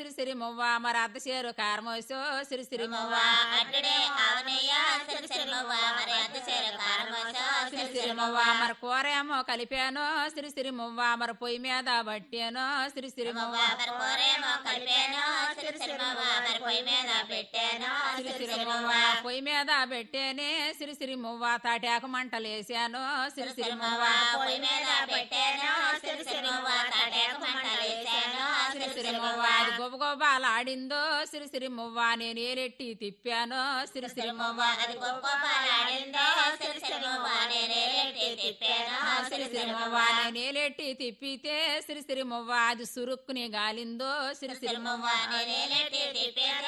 సిరిసిరి మువ్వ మరి అద్ద చేరు కారమోసో సిరిసిరి మువ్వ అడ్డడే అవునయ్య సిరిసిరి మువ్వ మరి అద్ద చేరు కారమోసో సిరిసిరి మువ్వ మరి కూరేమో కలిపాను సిరిసిరి మువ్వ మరి పొయ్యి మీద బట్టాను సిరిసిరి మువ్వ మరి కూరేమో కలిపాను సిరిసిరి మువ్వ మరి పొయ్యి మీద పెట్టాను సిరిసిరి మువ్వ పొయ్యి మీద పెట్టేనే సిరిసిరి మువ్వ తాటాకు మంటలేసాను సిరిసిరి మువ్వ పొయ్యి మీద పెట్టాను సిరిసిరి మువ్వ తాటాకు మంటలేసాను సిరిసిరి మువ్వ అది గొబగొబాలాడిందో సిరిసిరి మువ్వ నేను ఏరెట్టి తిప్పాను సిరిసిరి మువ్వ అది గొప్పలాడిందో సిరిసిరి మువ్వ నేనేలెట్టి తిప్పాను సిరిసిరి మువ్వ నేను ఏలెట్టి తిప్పితే సిరిసిరి మువ్వ అది సురుక్కుని గాలిందో సిరిసిరి మువ్వ నేనేలెట్టి తిప్పాను